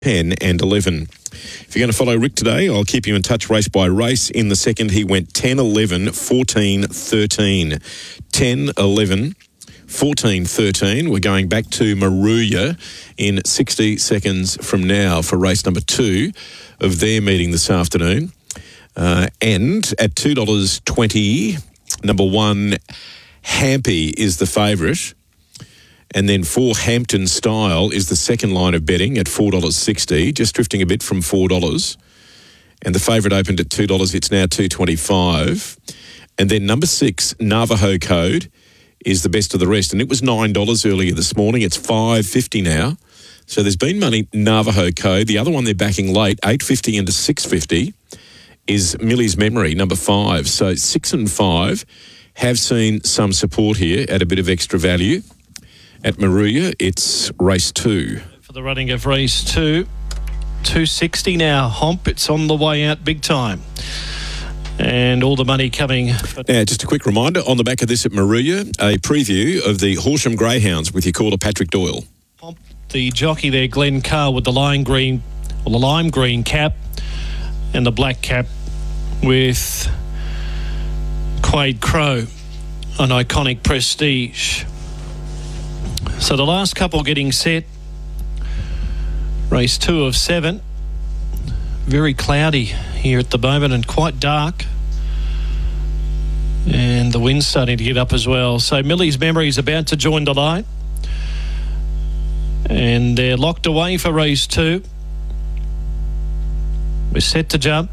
10 and 11. If you're going to follow Rick today, I'll keep you in touch race by race. In the second, he went 10, 11, 14, 13. 10, 11, 14, 13. We're going back to Moruya in 60 seconds from now for race number 2 of their meeting this afternoon. And at $2.20, number 1, Hampy is the favourite. And then 4 Hampton Style is the second line of betting at $4.60, just drifting a bit from $4. And the favourite opened at $2. It's now $2.25. And then number 6, Navajo Code, is the best of the rest. And it was $9 earlier this morning. It's $5.50 now. So there's been money, Navajo Code. The other one they're backing late, $8.50 into $6.50, is Millie's Memory, number 5. So 6 and 5 have seen some support here at a bit of extra value. At Moruya, it's race 2. For the running of race 2, $2.60 now. Homp, it's on the way out big time. And all the money coming. Now, just a quick reminder, on the back of this at Moruya, a preview of the Horsham Greyhounds with your caller Patrick Doyle. Homp, the jockey there, Glenn Carr, with the lime green cap and the black cap with Quade Crow, an Iconic Prestige. So the last couple getting set. Race 2 of 7. Very cloudy here at the moment and quite dark. And the wind's starting to get up as well. So Millie's Memory is about to join the line. And they're locked away for race 2. We're set to jump.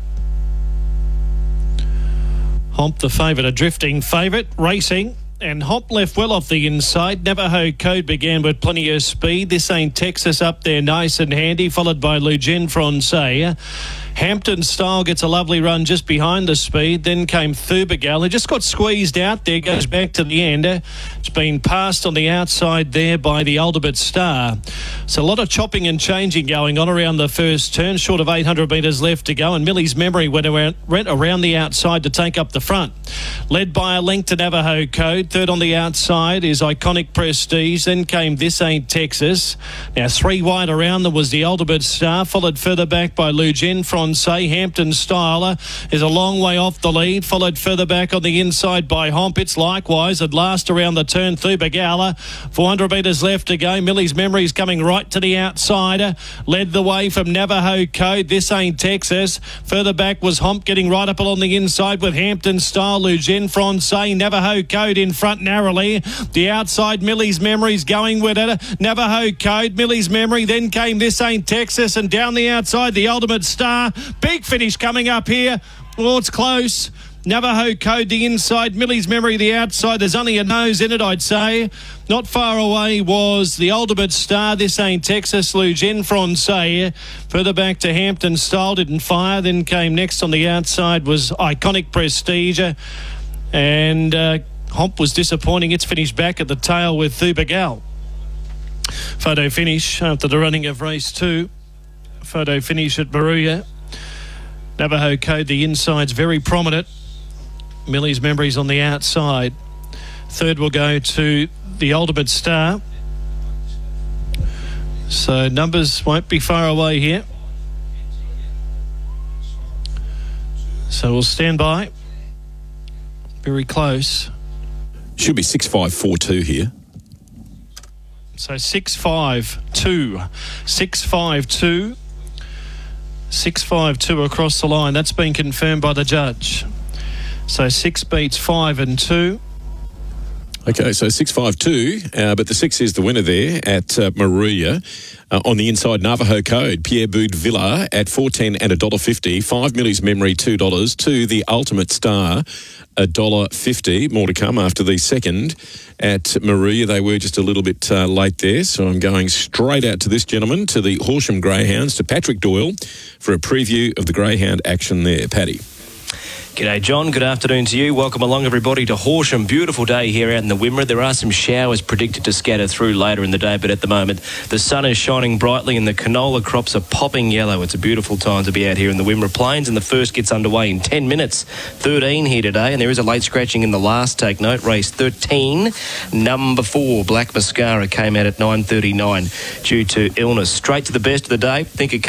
Homp, the favourite, a drifting favourite, racing. And Hop left well off the inside. Navajo Code began with plenty of speed. This Ain't Texas up there nice and handy, followed by Lugin Francais. Hampton Style gets a lovely run just behind the speed. Then came Thubergal, who just got squeezed out there, goes back to the end. It's been passed on the outside there by the Ultimate Star. So a lot of chopping and changing going on around the first turn, short of 800 metres left to go. And Millie's Memory went around the outside to take up the front. Led by a length to Navajo Code. Third on the outside is Iconic Prestige. Then came This Ain't Texas. Now 3 wide around them was the Ultimate Star, followed further back by Lugin Francais. Hampton Styler is a long way off the lead, followed further back on the inside by Homp. It's likewise at last around the turn, Thubergala. 400 metres left to go. Millie's Memory is coming right to the outside. Led the way from Navajo Code. This Ain't Texas. Further back was Homp getting right up along the inside with Hampton Style, Lugin Francais. Navajo Code in front narrowly. The outside, Millie's Memory's going with it. Navajo Code, Millie's Memory. Then came This Ain't Texas, and down the outside, the Ultimate Star. Big finish coming up here. Oh, it's close. Navajo Code the inside, Millie's Memory the outside. There's only a nose in it, I'd say. Not far away was the Ultimate Star. This Ain't Texas, Lugin Francais. Further back to Hampton Style, didn't fire. Then came next on the outside was Iconic Prestige. And Homp was disappointing. It's finished back at the tail with Thubergal. Photo finish after the running of race 2. Photo finish at Moruya. Navajo Code, the inside's very prominent. Millie's Memory's on the outside. Third will go to the Ultimate Star. So numbers won't be far away here. So we'll stand by. Very close. Should be 6542 here. So 652. 652. 652 across the line. That's been confirmed by the judge. So 6 beats 5 and 2. Okay, so 652, but the 6 is the winner there at Moruya. On the inside, Navajo Code, Pierre Boud Villa at $4.10 and $1.50. 5 Millie's Memory, $2. 2, the Ultimate Star, $1.50. More to come after the second at Moruya. They were just a little bit late there, so I'm going straight out to this gentleman, to the Horsham Greyhounds, to Patrick Doyle, for a preview of the Greyhound action there. Paddy. G'day, John. Good afternoon to you. Welcome along, everybody, to Horsham. Beautiful day here out in the Wimmera. There are some showers predicted to scatter through later in the day, but at the moment, the sun is shining brightly and the canola crops are popping yellow. It's a beautiful time to be out here in the Wimmera Plains, and the first gets underway in 10 minutes. 13 here today, and there is a late scratching in the last. Take note, race 13. Number 4, Black Mascara, came out at 9:39 due to illness. Straight to the best of the day. Think it